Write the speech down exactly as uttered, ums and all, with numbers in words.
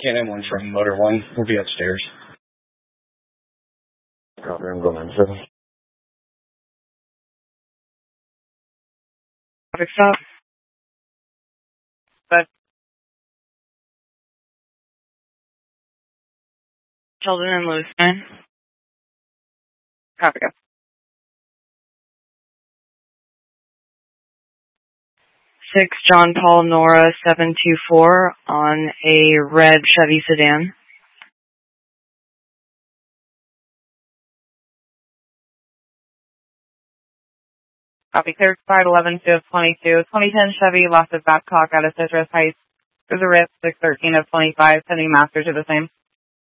Cannon one from Motor One. We'll be upstairs. Copy, I'm going in seven. Traffic stop. But Sheldon and Lewis nine. Copy. Six John Paul Nora seven two four on a red Chevy sedan. Copy. Clear five eleven fifth twenty-two. twenty ten Chevy lost of Babcock out of Citrus Heights. There's a R I P six thirteen of twenty-five, sending master to the same.